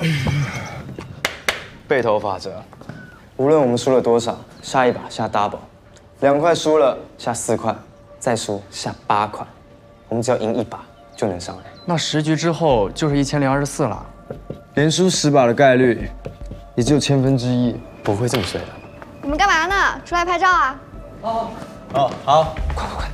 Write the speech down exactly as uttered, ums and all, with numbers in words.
背投法则，无论我们输了多少，下一把下 double， 两块输了下四块，再输下八块，我们只要赢一把就能上来。 那十局之后就是一千零二十四了， 连输十把的概率也只有千分之一，不会这么衰的。 你们干嘛呢？出来拍照啊？ 哦哦，好，快快快！